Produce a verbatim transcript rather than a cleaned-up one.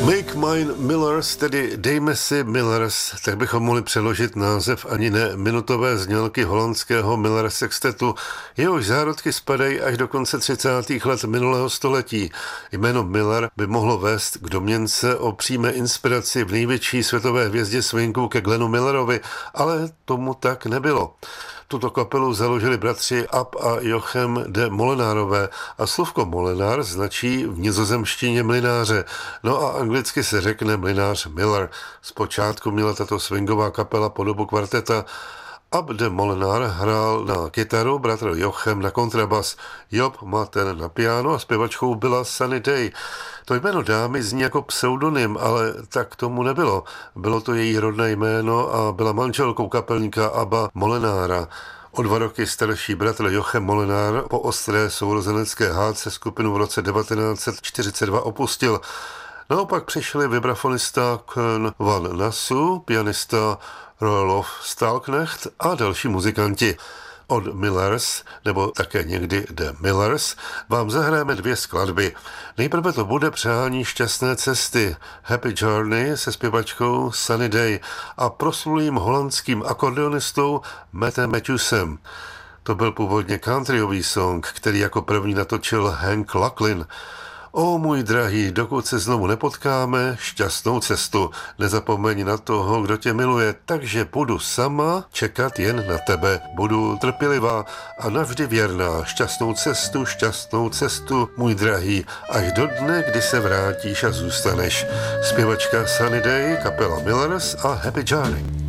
Make Mine Millers, tedy Dejme si Millers, tak bychom mohli přeložit název ani ne minutové znělky holandského Miller sextetu, jehož zárodky spadají až do konce třicátých let minulého století. Jméno Miller by mohlo vést k domněnce o přímé inspiraci v největší světové hvězdě swingu ke Glennu Millerovi, ale tomu tak nebylo. Tuto kapelu založili bratři Ab a Jochem de Molenárové a slovko Molenár značí v nizozemštině mlynáře, no a anglicky se řekne mlynář Miller. Zpočátku měla tato swingová kapela podobu kvarteta. Ab de Molenaar hrál na kytaru, bratr Jochem na kontrabas, Job Maten na piano a zpěvačkou byla Sunny Day. To jméno dámy zní jako pseudonym, ale tak tomu nebylo. Bylo to její rodné jméno a byla manželkou kapelníka Abba Molenaara. O dva roky starší bratr Jochem Molenaar po ostré sourozenecké hádce skupinu v roce devatenáct set čtyřicet dva opustil. Naopak přišli vibrafonista Koen van Nassau, pianista Roelof Stalknecht a další muzikanti. Od Millers, nebo také někdy The Millers, vám zahrajeme dvě skladby. Nejprve to bude Přání šťastné cesty, Happy Journey se zpěvačkou Sunny Day a proslulým holandským akordeonistou Mattem Matthewsem. To byl původně countryový song, který jako první natočil Hank Lachlan. O můj drahý, dokud se znovu nepotkáme, šťastnou cestu. Nezapomeň na toho, kdo tě miluje, takže budu sama čekat jen na tebe. Budu trpělivá a navždy věrná. Šťastnou cestu, šťastnou cestu, můj drahý, až do dne, kdy se vrátíš a zůstaneš. Zpěvačka Sunny Day, kapela Millers a Happy Journey.